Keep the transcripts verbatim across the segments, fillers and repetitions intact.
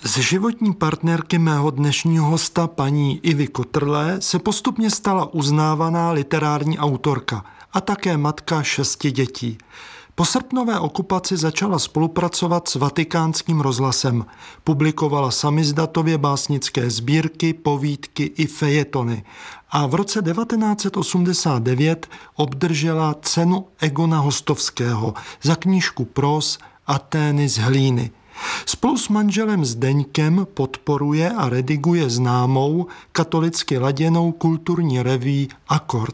Z životní partnerky mého dnešního hosta, paní Ivy Kotrlé, se postupně stala uznávaná literární autorka a také matka šesti dětí. Po srpnové okupaci začala spolupracovat s Vatikánským rozhlasem. Publikovala samizdatově básnické sbírky, povídky i fejetony. A v roce devatenáct set osmdesát devět obdržela cenu Egona Hostovského za knížku Pros Atény z hlíny. Spolu s manželem Zdeňkem podporuje a rediguje známou katolicky laděnou kulturní reví Akord.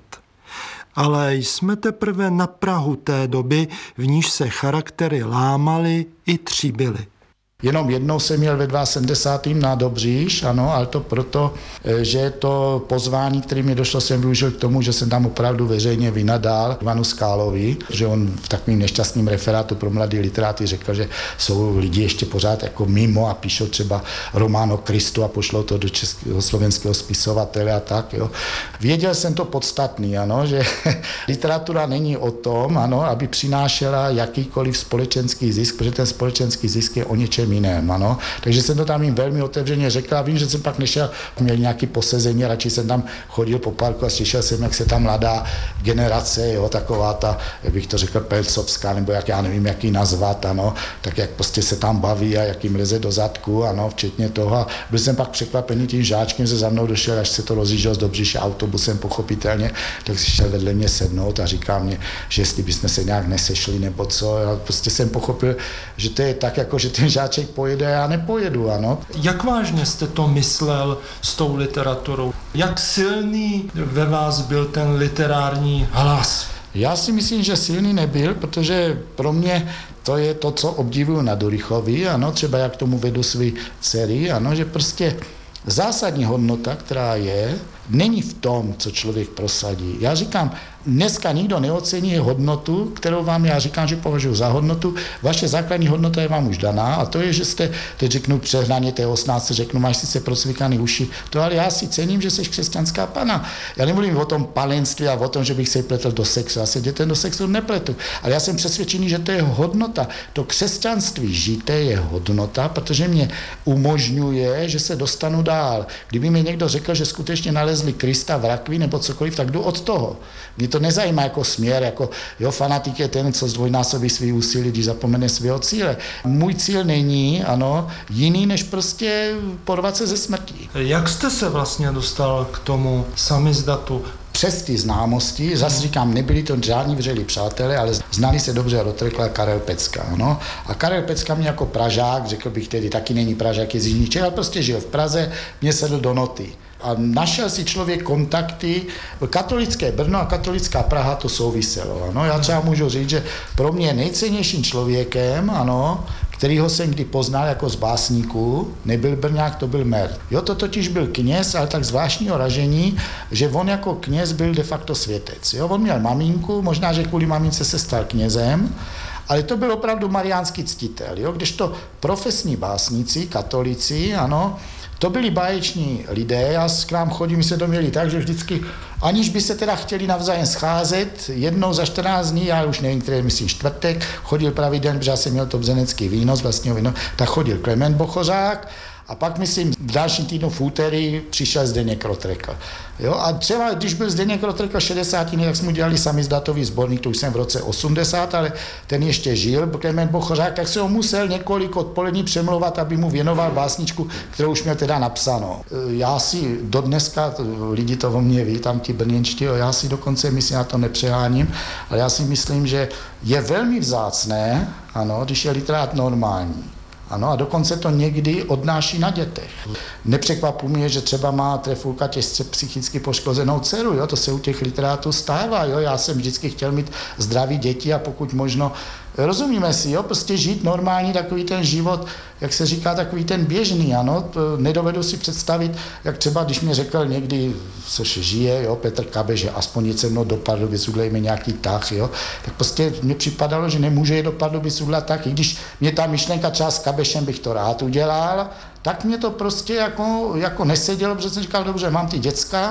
Ale jsme teprve na prahu té doby, v níž se charaktery lámaly i tříbily. Jenom jednou jsem měl ve sedmdesátém dva na Dobříš, ano, ale to proto, že to pozvání, které mi došlo, jsem využil k tomu, že jsem tam opravdu veřejně vynadal Ivanu Skálovi, že on v takovým nešťastným referátu pro mladý literáty řekl, že jsou lidi ještě pořád jako mimo a píšou třeba román o Kristu a pošlou to do českého slovenského spisovatele a tak, jo. Věděl jsem to podstatný, ano, že literatura není o tom, ano, aby přinášela jakýkoliv společenský zisk, protože ten společenský zisk je o něčem jiném, ano. Takže jsem to tam jim velmi otevřeně řekl a vím, že jsem pak nešel, měl nějaký posezení, radši jsem tam chodil po parku a slyšel jsem, jak se tam mladá generace, jo, taková ta, jak bych to řekl, pelcovská, nebo jak já nevím, jak ji nazvat, ano, tak jak prostě se tam baví a jak jim leze do zadku, ano, včetně toho. A byl jsem pak překvapený tím žáčkem, že za mnou došel, až se to rozjížděl z Dobříše autobusem, pochopitelně, tak si šel vedle mě sednout a říká mě, že jestli bychom se nějak nesešli nebo co. Já prostě jsem pochopil, že to je tak, jako že ten žáček pojede a já nepojedu, ano. Jak vážně jste to myslel s tou literaturou? Jak silný ve vás byl ten literární hlas? Já si myslím, že silný nebyl, protože pro mě to je to, co obdivuju na Dorychovi, ano, třeba jak tomu vedu svý dcery, ano, že prostě zásadní hodnota, která je, není v tom, co člověk prosadí. Já říkám, dneska nikdo neocení hodnotu, kterou vám já říkám, že považuji za hodnotu. Vaše základní hodnota je vám už daná a to je, že jste, teď řeknu přehnaně té osmnáctce, řeknu, máš sice procvikaný uši, to ale já si cením, že jsi křesťanská pana. Já nemluvím o tom palenství a o tom, že bych se pletl do sexu. Já se dětem do sexu nepletu, ale já jsem přesvědčený, že to je hodnota. To křesťanství žité je hodnota, protože mě umožňuje, že se dostanu dál. Kdyby mi někdo řekl, že skutečně nalezli Krista v rakvi nebo cokoliv, tak jdu od toho. Mě to nezajímá jako směr, jako jo, fanatik je ten, co zdvojnásobí svý úsilí, když zapomene svého cíle. Můj cíl není, ano, jiný, než prostě porvat se ze smrti. Jak jste se vlastně dostal k tomu samizdatu? Přes ty známosti, zase říkám, nebyli to žádní vřelí přátelé, ale znali se dobře Rotrkla Karel Pecka. No. A Karel Pecka mě jako Pražák, řekl bych tedy, taky není Pražák, je z jižních Čech, ale prostě žil v Praze, mě sedl do noty. A našel si člověk kontakty, katolické Brno a katolická Praha to souviselo. Ano. Já třeba můžu říct, že pro mě nejcennějším člověkem, ano, kterýho jsem kdy poznal jako z básníků, nebyl Brňák, to byl Mert. Jo, to totiž byl kněz, ale tak zvláštního ražení, že on jako kněz byl de facto světec. Jo, on měl maminku, možná, že kvůli mamince se stal knězem, ale to byl opravdu mariánský ctitel. Jo, kdežto profesní básníci, katolíci, ano, to byli báječní lidé, já k nám chodím, my se doměli tak, že vždycky, aniž by se teda chtěli navzájem scházet, jednou za čtrnáct dní, já už nevím, který myslím čtvrtek, chodil pravidelně, protože já jsem měl to bzenecký víno z vlastního víno, tak chodil Klement Bochořák a pak myslím v dalším týdnu v úterý přišel Zdeněk Rotrkl. Jo, a třeba když byl Zdeněk Rotrkl šedesátiny, tak jsme udělali samizdatový sborník, to už jsem v roce osmdesát, ale ten ještě žil, Klement Bochořák, tak se ho musel několik odpolední přemlouvat, aby mu věnoval básničku, kterou už měl teda napsanou. Já si dodneska, lidi to o mě ví, tam ti brněnští, já si dokonce myslím, já to nepřeháním, ale já si myslím, že je velmi vzácné, ano, když je literát normální. Ano, a dokonce to někdy odnáší na dětech. Nepřekvapuje mě, že třeba má Trefulka těžce psychicky poškozenou dceru, jo? To se u těch literátů stává. Jo? Já jsem vždycky chtěl mít zdraví děti a pokud možno, rozumíme si, jo? Prostě žít normální takový ten život, jak se říká, takový ten běžný, ano, to nedovedu si představit, jak třeba, když mě řekl někdy, což žije, jo, Petr Kabeš, že aspoň jít se mnou do Pardubic, udělejme nějaký tah, jo, tak prostě mně připadalo, že nemůže jít do Pardubic udělat tak, i když mě ta myšlenka třeba s Kabešem bych to rád udělal, tak mě to prostě jako, jako nesedělo, protože jsem říkal, dobře, mám ty děcka,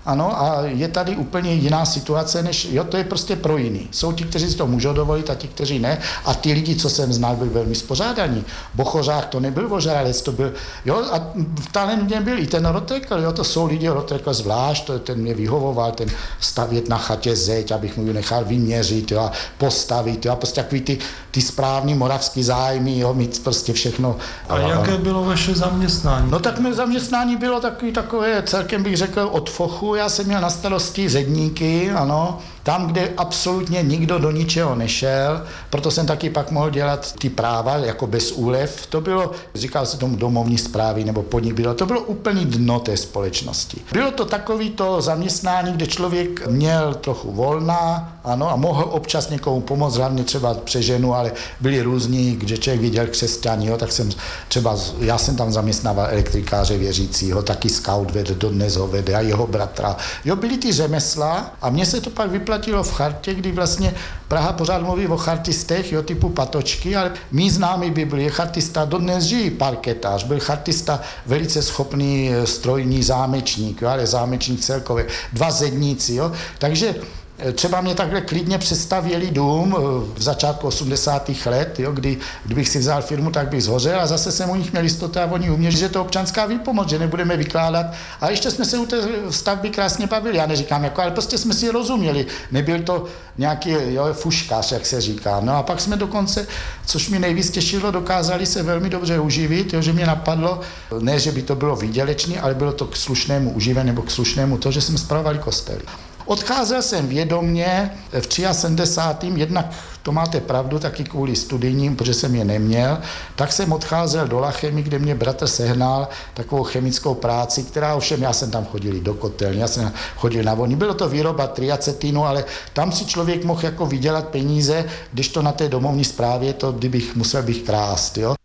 ano, a je tady úplně jiná situace, než, jo, to je prostě pro jiný. Jsou ti, kteří si to můžou dovolit a ti, kteří ne. A ty lidi, co jsem znal, byli velmi spořádaní. Bochořák to nebyl vožralec, to byl, jo, a v Talentě byl i ten Rotrekl, jo, to jsou lidi, Rotrekl zvlášť, to, ten mě vyhovoval, ten stavět na chatě zeď, abych mu ji nechal vyměřit, jo, a postavit, jo, a prostě takový ty, ty správný moravský zájmy, jo, mít prostě všechno. A jaké bylo vaše zaměstnání? No tak mé zaměstnání bylo takový, takové, celkem bych řekl, od fochu. Já jsem měl na starosti zedníky, ano, tam, kde absolutně nikdo do ničeho nešel, proto jsem taky pak mohl dělat ty práva jako bez úlev. To bylo, říkal se tomu domovní správy nebo podnik, bylo, to bylo úplný dno té společnosti. Bylo to takový to zaměstnání, kde člověk měl trochu volna, ano, a mohl občas někomu pomoct, hlavně třeba přeženu, ale byli různí, kde člověk viděl křesťaní, jo, tak jsem třeba, já jsem tam zaměstnával elektrikáře věřícího, taky scout vede, dodnes ho vede a jeho bratra. Jo, byly ty řemesla a mně se to pak vyplatilo v chartě, kdy vlastně Praha pořád mluví o chartistech, jo, typu Patočky, ale mý známý by byl chartista, dodnes žijí parketář, byl chartista velice schopný strojní zámečník, jo, ale zámečník celkově, dva zedníci, jo, takže třeba mě takhle klidně přestavěli dům v začátku osmdesátých let, jo, kdy, kdybych si vzal firmu, tak bych zhořel a zase jsem u nich měl jistotu a oni uměli, že to občanská výpomoc, že nebudeme vykládat. A ještě jsme se u té stavby krásně bavili, já neříkám jako, ale prostě jsme si rozuměli. Nebyl to nějaký, jo, fuškař, jak se říká. No a pak jsme dokonce, což mi nejvíc těšilo, dokázali se velmi dobře uživit, jo, že mě napadlo, ne, že by to bylo výdělečné, ale bylo to k slušnému uživení nebo k slušnému to, že jsme spravovali kostely. Odcházel jsem vědomně v sedmdesátém třetím jednak to máte pravdu, taky kvůli studijním, protože jsem je neměl, tak jsem odcházel do Lachemy, kde mě bratr sehnal takovou chemickou práci, která ovšem, já jsem tam chodil do kotelny, já jsem chodil na vody. Bylo to výroba triacetinu, ale tam si člověk mohl jako vydělat peníze, když to na té domovní správě, to kdybych musel bych krást, jo.